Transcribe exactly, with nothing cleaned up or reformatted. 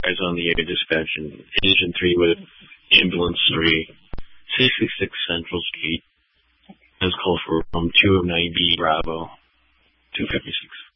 Eyes on the air dispatch in Engine three with Ambulance three, sixty-six Central Street. As called for from two oh nine B Bravo, two fifty-six.